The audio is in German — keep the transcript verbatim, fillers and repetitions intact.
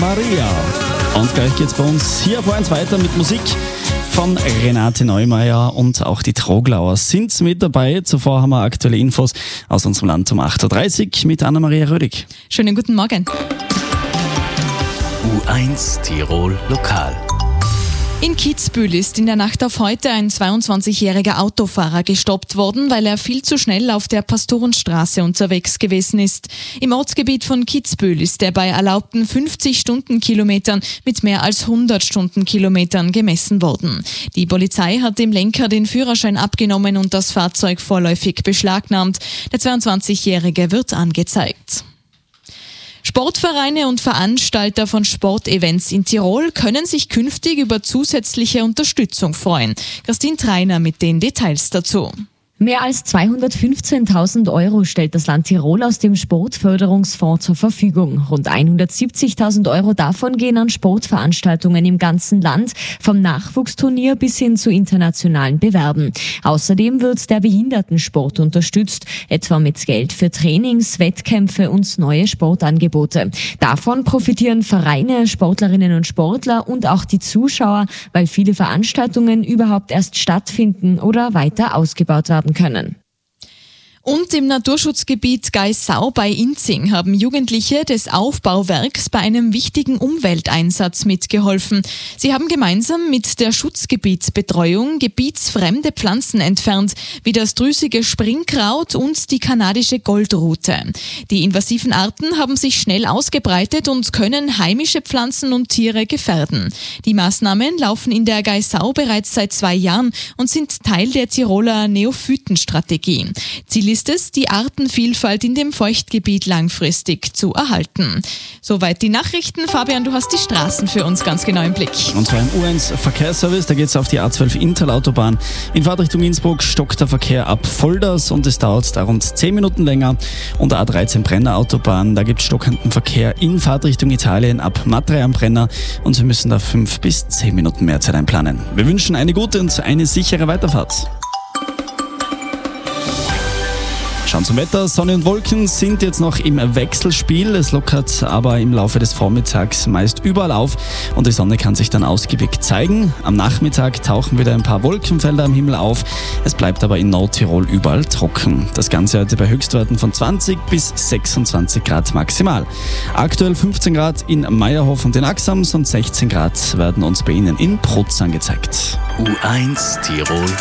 Maria. Und gleich geht's bei uns hier vor uns weiter mit Musik von Renate Neumeier, und auch die Troglauer sind mit dabei. Zuvor haben wir aktuelle Infos aus unserem Land um acht Uhr dreißig mit Anna-Maria Rödig. Schönen guten Morgen. U eins Tirol Lokal. In Kitzbühel ist in der Nacht auf heute ein zweiundzwanzigjähriger Autofahrer gestoppt worden, weil er viel zu schnell auf der Pastorenstraße unterwegs gewesen ist. Im Ortsgebiet von Kitzbühel ist er bei erlaubten fünfzig Stundenkilometern mit mehr als hundert Stundenkilometern gemessen worden. Die Polizei hat dem Lenker den Führerschein abgenommen und das Fahrzeug vorläufig beschlagnahmt. Der zweiundzwanzigjährige wird angezeigt. Sportvereine und Veranstalter von Sportevents in Tirol können sich künftig über zusätzliche Unterstützung freuen. Christine Treiner mit den Details dazu. Mehr als zweihundertfünfzehntausend Euro stellt das Land Tirol aus dem Sportförderungsfonds zur Verfügung. Rund hundertsiebzigtausend Euro davon gehen an Sportveranstaltungen im ganzen Land, vom Nachwuchsturnier bis hin zu internationalen Bewerben. Außerdem wird der Behindertensport unterstützt, etwa mit Geld für Trainings, Wettkämpfe und neue Sportangebote. Davon profitieren Vereine, Sportlerinnen und Sportler und auch die Zuschauer, weil viele Veranstaltungen überhaupt erst stattfinden oder weiter ausgebaut werden können. Und im Naturschutzgebiet Gaisau bei Inzing haben Jugendliche des Aufbauwerks bei einem wichtigen Umwelteinsatz mitgeholfen. Sie haben gemeinsam mit der Schutzgebietsbetreuung gebietsfremde Pflanzen entfernt, wie das drüsige Springkraut und die kanadische Goldrute. Die invasiven Arten haben sich schnell ausgebreitet und können heimische Pflanzen und Tiere gefährden. Die Maßnahmen laufen in der Gaisau bereits seit zwei Jahren und sind Teil der Tiroler Neophytenstrategie. Ziel ist es, die Artenvielfalt in dem Feuchtgebiet langfristig zu erhalten. Soweit die Nachrichten. Fabian, du hast die Straßen für uns ganz genau im Blick. Und zwar im U eins Verkehrsservice, da geht es auf die A zwölf Interlautobahn. In Fahrtrichtung Innsbruck stockt der Verkehr ab Volders und es dauert da rund zehn Minuten länger. Und A dreizehn Brenner Autobahn, da gibt es stockenden Verkehr in Fahrtrichtung Italien ab Matre am Brenner und Sie müssen da fünf bis zehn Minuten mehr Zeit einplanen. Wir wünschen eine gute und eine sichere Weiterfahrt. Schauen zum Wetter. Sonne und Wolken sind jetzt noch im Wechselspiel. Es lockert aber im Laufe des Vormittags meist überall auf und die Sonne kann sich dann ausgiebig zeigen. Am Nachmittag tauchen wieder ein paar Wolkenfelder am Himmel auf. Es bleibt aber in Nordtirol überall trocken. Das Ganze heute bei Höchstwerten von zwanzig bis sechsundzwanzig Grad maximal. Aktuell fünfzehn Grad in Meierhof und in Axams und sechzehn Grad werden uns bei Ihnen in Prutz angezeigt. U eins Tirol